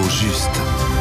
juste.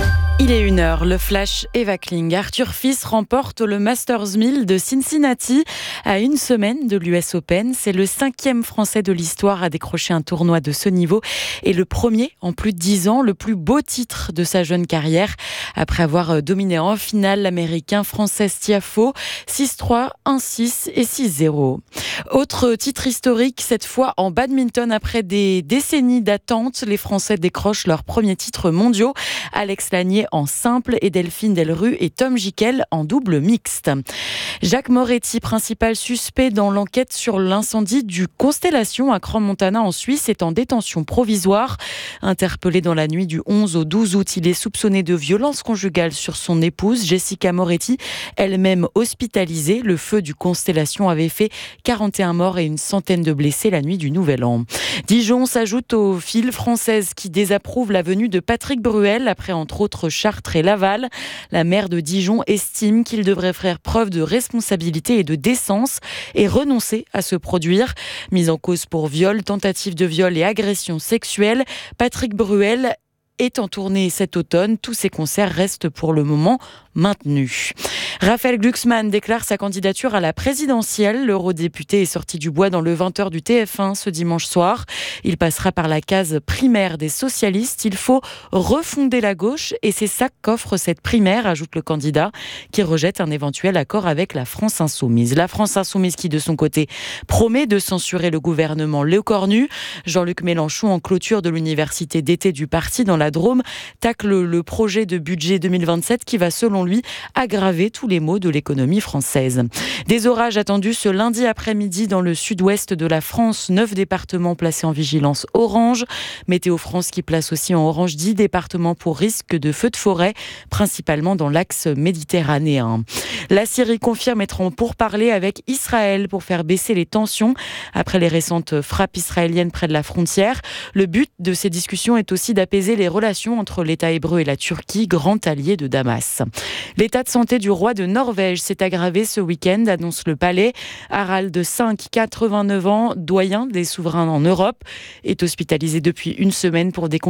Il est 1h, le flash Eva Kling. Arthur Fils remporte le Masters 1000 de Cincinnati à une semaine de l'US Open. C'est le 5e Français de l'histoire à décrocher un tournoi de ce niveau et le premier en plus de 10 ans, le plus beau titre de sa jeune carrière. Après avoir dominé en finale l'Américain Frances Tiafoe, 6-3, 1-6 et 6-0. Autre titre historique, cette fois en badminton. Après des décennies d'attente, les Français décrochent leurs premiers titres mondiaux. Alex Lanier en simple et Delphine Delrue et Tom Gickel en double mixte. Jacques Moretti, principal suspect dans l'enquête sur l'incendie du Constellation à Crans-Montana en Suisse, est en détention provisoire. Interpellé dans la nuit du 11 au 12 août, il est soupçonné de violence conjugale sur son épouse, Jessica Moretti, elle-même hospitalisée. Le feu du Constellation avait fait 41 morts et une centaine de blessés la nuit du Nouvel An. Dijon s'ajoute aux files françaises qui désapprouvent la venue de Patrick Bruel après entre autres Chartres et Laval. La maire de Dijon estime qu'il devrait faire preuve de responsabilité et de décence et renoncer à se produire. Mis en cause pour viol, tentative de viol et agression sexuelle, Patrick Bruel est en tournée cet automne. Tous ses concerts restent pour le moment maintenus. Raphaël Glucksmann déclare sa candidature à la présidentielle. L'eurodéputé est sorti du bois dans le 20h du TF1 ce dimanche soir. Il passera par la case primaire des socialistes. Il faut refonder la gauche et c'est ça qu'offre cette primaire, ajoute le candidat, qui rejette un éventuel accord avec la France Insoumise. La France Insoumise qui, de son côté, promet de censurer le gouvernement Lecornu. Jean-Luc Mélenchon, en clôture de l'université d'été du parti dans la Drôme, tacle le projet de budget 2027 qui va, selon lui, aggraver tous les maux de l'économie française. Des orages attendus ce lundi après-midi dans le sud-ouest de la France. 9 départements placés en vigilance orange. Météo France qui place aussi en orange 10 départements pour risque de feux de forêt, principalement dans l'axe méditerranéen. La Syrie confirme être en pourparlers avec Israël pour faire baisser les tensions après les récentes frappes israéliennes près de la frontière. Le but de ces discussions est aussi d'apaiser les relations entre l'État hébreu et la Turquie, grand allié de Damas. L'état de santé du roi de Norvège s'est aggravé ce week-end, annonce le palais. Harald V, 89 ans, doyen des souverains en Europe, est hospitalisé depuis une semaine pour des